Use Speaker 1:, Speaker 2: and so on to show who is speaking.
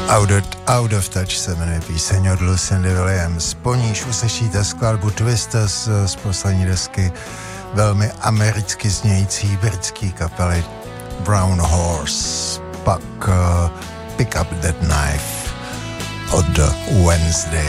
Speaker 1: Out of Touch se jmenuje píseň od Lucindy Williams. Po níž uslyšíte skladbu Twisters z poslední desky velmi americky znějící britský kapely Brown Horse. Pak Pick Up That Knife od Wednesday.